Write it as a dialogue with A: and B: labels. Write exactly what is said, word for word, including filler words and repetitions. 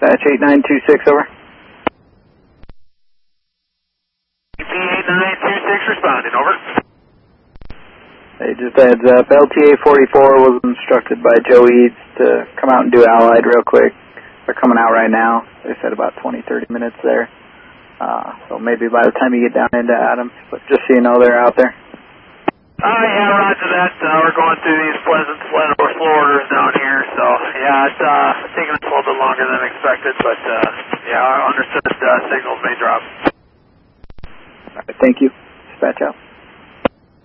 A: Dispatch eight nine two six, over.
B: P eight nine two six responding, over.
A: Hey, just a heads up, L T A forty-four was instructed by Joe Eads to come out and do Allied real quick. They're coming out right now. They said about twenty, thirty minutes there. Uh, so maybe by the time you get down into Adams, but just so you know they're out there.
B: Uh, yeah, roger that. Uh, we're going through these pleasant floor orders down here, so yeah, it's uh, taking us a little bit longer than expected, but uh, yeah, I understood uh, signals may drop.
A: All right, thank you. Dispatch out.